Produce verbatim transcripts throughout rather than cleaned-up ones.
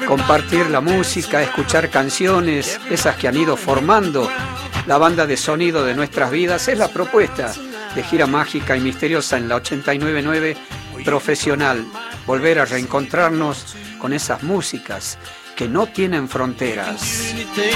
Compartir la música, escuchar canciones, esas que han ido formando la banda de sonido de nuestras vidas, es la propuesta de Gira Mágica y Misteriosa en la ochenta y nueve punto nueve Profesional. Volver a reencontrarnos con esas músicas que no tienen fronteras.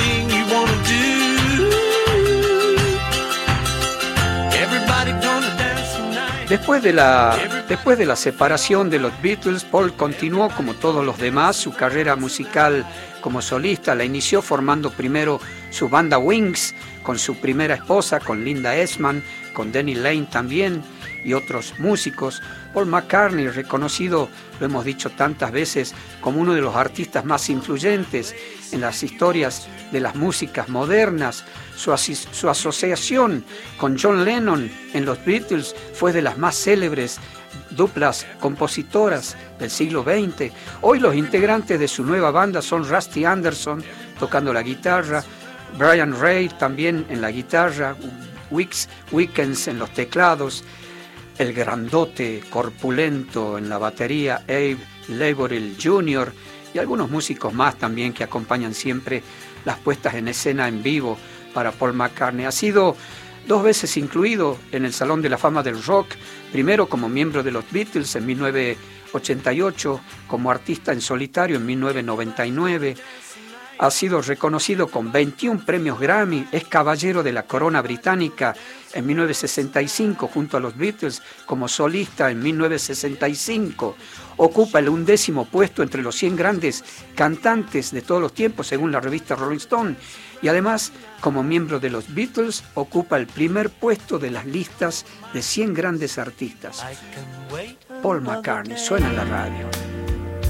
Después de, la, después de la separación de los Beatles, Paul continuó, como todos los demás, su carrera musical como solista. La inició formando primero su banda Wings, con su primera esposa, con Linda Eastman, con Denny Laine también, y otros músicos. Paul McCartney, reconocido, lo hemos dicho tantas veces, como uno de los artistas más influyentes en las historias de las músicas modernas. Su, asis, su asociación con John Lennon en los Beatles fue de las más célebres duplas compositoras del siglo veinte. Hoy los integrantes de su nueva banda son Rusty Anderson tocando la guitarra, Brian Ray también en la guitarra, Wicks Wickens en los teclados, el grandote corpulento en la batería Abe Laboriel junior y algunos músicos más también que acompañan siempre las puestas en escena en vivo para Paul McCartney. Ha sido dos veces incluido en el Salón de la Fama del Rock, primero como miembro de los Beatles en mil novecientos ochenta y ocho, como artista en solitario en mil novecientos noventa y nueve. Ha sido reconocido con veintiún premios Grammy, es caballero de la Corona Británica en mil novecientos sesenta y cinco junto a los Beatles, como solista en mil novecientos sesenta y cinco. Ocupa el undécimo puesto entre los cien grandes cantantes de todos los tiempos, según la revista Rolling Stone. Y además, como miembro de los Beatles, ocupa el primer puesto de las listas de cien grandes artistas. Paul McCartney, suena en la radio.